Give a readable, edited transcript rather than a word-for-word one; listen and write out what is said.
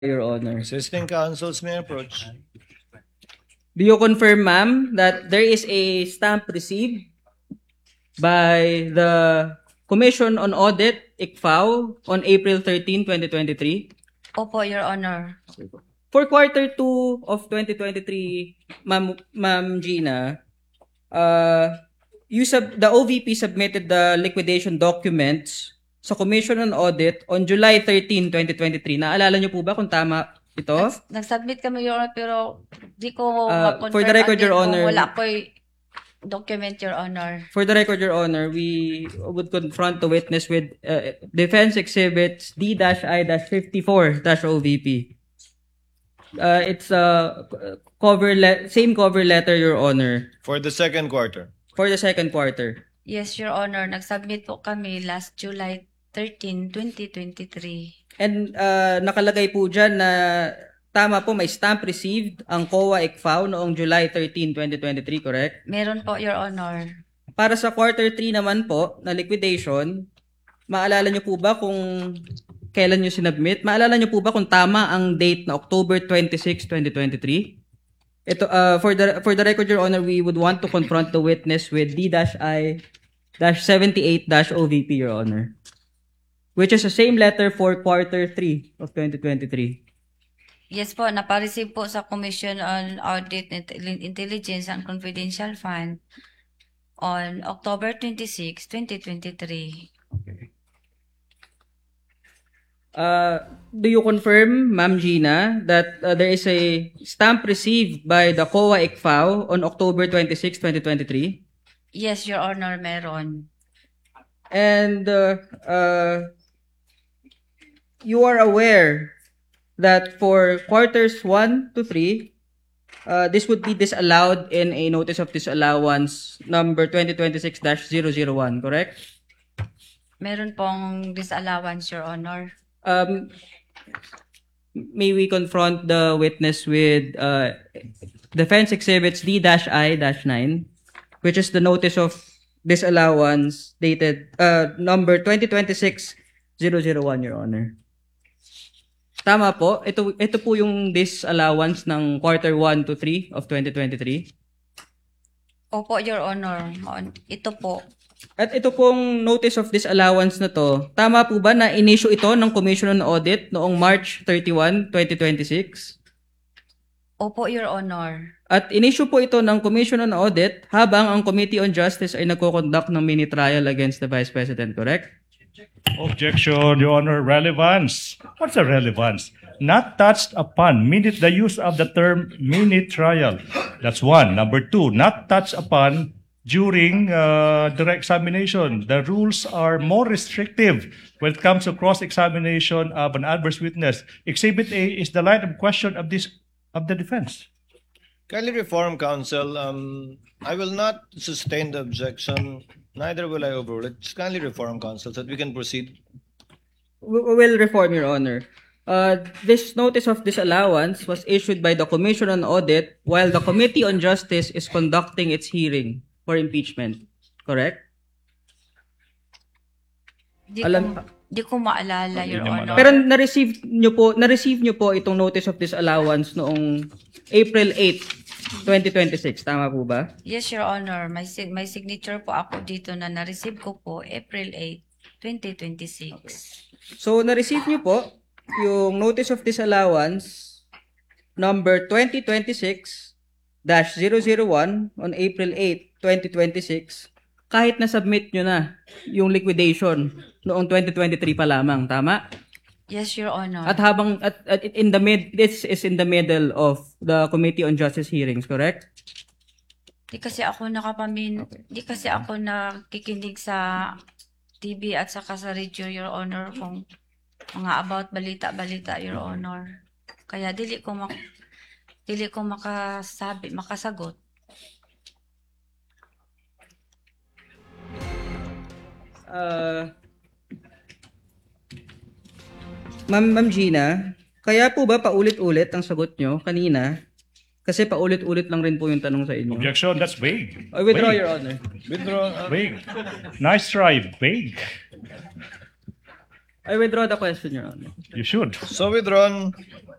Your Honor. Assisting counsels may approach. Do you confirm, ma'am, that there is a stamp received by the Commission on Audit, ICFAO, on April 13, 2023? Opo, Your Honor. For quarter 2 of 2023, Ma'am Gina, the OVP submitted the liquidation documents sa Commission on Audit on July 13, 2023. Naalala niyo po ba kung tama ito? Nag-submit kami, Your Honor, pero di ko ma-confirm. For the record, Your Honor. Wala ko'y document, Your Honor. For the record, Your Honor, we would confront the witness with Defense Exhibits D-I-54-OVP. It's a same cover letter, Your Honor. For the second quarter. For the second quarter. Yes, Your Honor. Nag-submit po kami last July 13, 2023. And nakalagay po dyan na tama po, may stamp received ang COA ICFAO noong July 13, 2023, correct? Meron po, Your Honor. Para sa quarter 3 naman po na liquidation, maalala nyo po ba kung kailan nyo sinubmit? Maalala nyo po ba kung tama ang date na October 26, 2023? Ito, for the record, Your Honor, we would want to confront the witness with D-I-78-OVP, Your Honor. Which is the same letter for quarter 3 of 2023. Yes po, napareceive po sa Commission on Audit, Intelligence and Confidential Fund on October 26, 2023. Okay. Do you confirm, Ma'am Gina, that there is a stamp received by the COA ICFAO on October 26, 2023? Yes, Your Honor, meron. And you are aware that for quarters 1 to 3, this would be disallowed in a notice of disallowance number 2026-001, correct? Meron pong disallowance, Your Honor. May we confront the witness with Defense Exhibits D-I-9, which is the notice of disallowance dated number 2026-001, Your Honor. Tama po. Ito po yung disallowance ng quarter 1 to 3 of 2023. Opo, Your Honor. Ito po. At ito pong notice of disallowance na to, tama po ba na in-issue ito ng Commission on Audit noong March 31, 2026? Opo, Your Honor. At in-issue po ito ng Commission on Audit habang ang Committee on Justice ay nagko-conduct ng mini trial against the Vice President, correct? Objection, Your Honor. Relevance. What's the relevance? Not touched upon. The use of the term mini trial. That's one. Number two, not touched upon during direct examination. The rules are more restrictive when it comes to cross-examination of an adverse witness. Exhibit A is the line of question of the defense. Kindly reform, counsel. I will not sustain the objection. Neither will I overrule it. Just kindly reform, counsel, so that we can proceed. We will reform, Your Honor. This notice of disallowance was issued by the Commission on Audit while the Committee on Justice is conducting its hearing for impeachment. Correct? Di ko maalala, Your Honor. Pero na-receive nyo po itong notice of disallowance noong April 8, 2026. Tama po ba? Yes, Your Honor. May signature po ako dito na na-receive ko po April 8, 2026. Okay. So, na-receive nyo po yung notice of disallowance number 2026-001 on April 8, 2026 kahit na-submit nyo na yung liquidation noong 2023 pa lamang. Tama? Yes, Your Honor. At this is in the middle of the Committee on Justice hearings, correct? Di kasi ako nakikinig sa TV at saka sa radio, Your Honor, kung mga about balita-balita, Your Honor. Kaya dili ko makasagot. Ma'am Gina, kaya po ba paulit-ulit ang sagot nyo kanina? Kasi paulit-ulit lang rin po yung tanong sa inyo. Objection, that's vague. I withdraw, Vague. Your Honor. Withdraw. Vague. Nice try, vague. I withdraw the question, Your Honor. You should. So withdrawn.